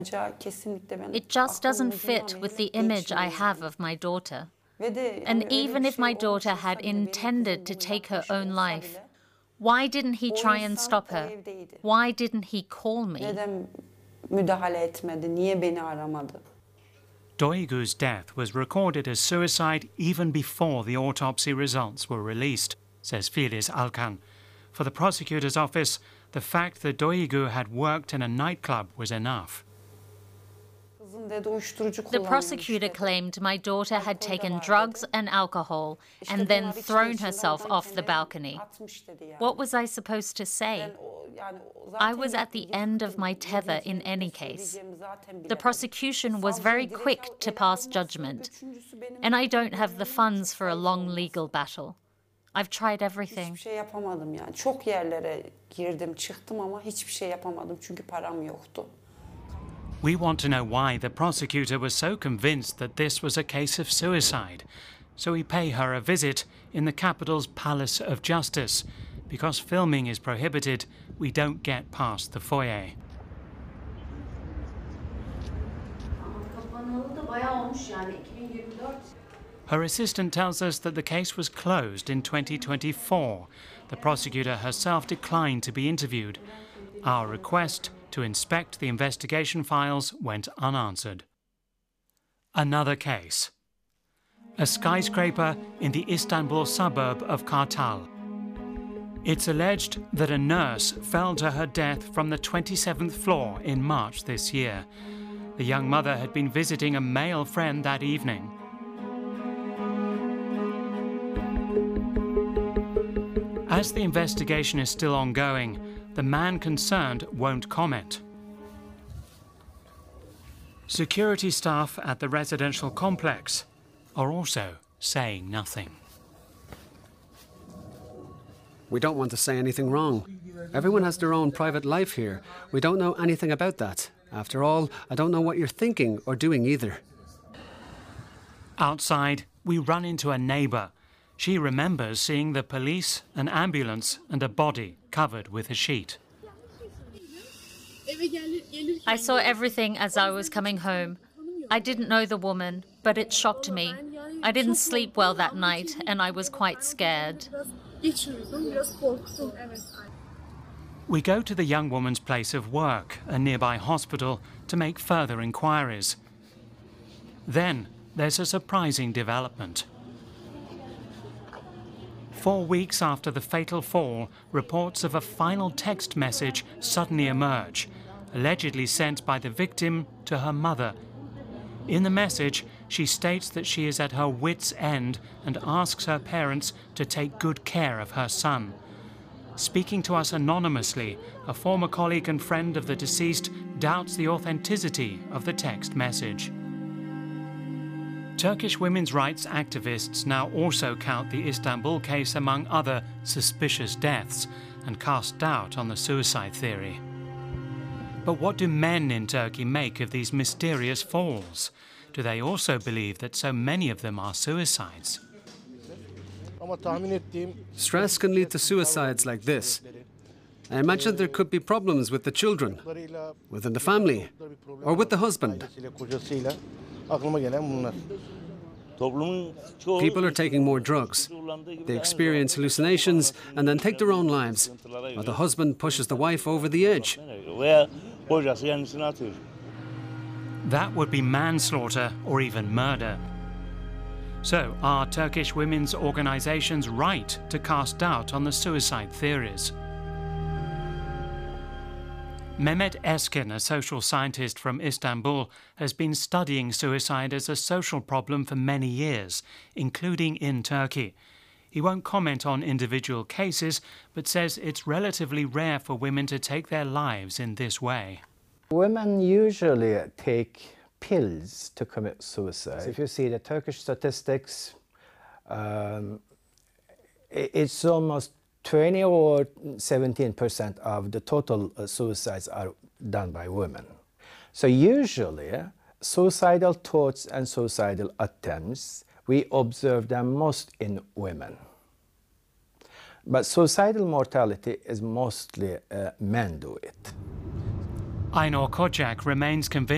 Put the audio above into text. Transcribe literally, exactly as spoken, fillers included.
It just doesn't fit with the image I have of my daughter. And even if my daughter had intended to take her own life, why didn't he try and stop her? Why didn't he call me? Duygu's death was recorded as suicide even before the autopsy results were released, says Filiz Alkan. For the prosecutor's office, the fact that Duygu had worked in a nightclub was enough. The prosecutor claimed my daughter had taken drugs and alcohol and then thrown herself off the balcony. What was I supposed to say? I was at the end of my tether in any case. The prosecution was very quick to pass judgment, and I don't have the funds for a long legal battle. I've tried everything. We want to know why the prosecutor was so convinced that this was a case of suicide. So we pay her a visit in the capital's Palace of Justice. Because filming is prohibited, we don't get past the foyer. Her assistant tells us that the case was closed in twenty twenty-four. The prosecutor herself declined to be interviewed. Our request to inspect the investigation files went unanswered. Another case. A skyscraper in the Istanbul suburb of Kartal. It's alleged that a nurse fell to her death from the twenty-seventh floor in March this year. The young mother had been visiting a male friend that evening. As the investigation is still ongoing, the man concerned won't comment. Security staff at the residential complex are also saying nothing. We don't want to say anything wrong. Everyone has their own private life here. We don't know anything about that. After all, I don't know what you're thinking or doing either. Outside, we run into a neighbour. She remembers seeing the police, an ambulance and a body covered with a sheet. I saw everything as I was coming home. I didn't know the woman, but it shocked me. I didn't sleep well that night and I was quite scared. We go to the young woman's place of work, a nearby hospital, to make further inquiries. Then there's a surprising development. Four weeks after the fatal fall, reports of a final text message suddenly emerge, allegedly sent by the victim to her mother. In the message, she states that she is at her wit's end and asks her parents to take good care of her son. Speaking to us anonymously, a former colleague and friend of the deceased doubts the authenticity of the text message. Turkish women's rights activists now also count the Istanbul case among other suspicious deaths and cast doubt on the suicide theory. But what do men in Turkey make of these mysterious falls? Do they also believe that so many of them are suicides? Stress can lead to suicides like this. I imagine there could be problems with the children, within the family, or with the husband. People are taking more drugs. They experience hallucinations and then take their own lives, or the husband pushes the wife over the edge. That would be manslaughter or even murder. So, are Turkish women's organizations right to cast doubt on the suicide theories? Mehmet Eskin, a social scientist from Istanbul, has been studying suicide as a social problem for many years, including in Turkey. He won't comment on individual cases, but says it's relatively rare for women to take their lives in this way. Women usually take pills to commit suicide. If you see the Turkish statistics, um, it's almost twenty or seventeen percent of the total uh, suicides are done by women. So usually, uh, suicidal thoughts and suicidal attempts, we observe them most in women. But suicidal mortality is mostly uh, men do it. Aynur Kocak remains convinced